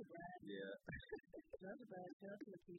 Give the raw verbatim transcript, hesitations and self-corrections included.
a bad, Yeah. that's a bad test if you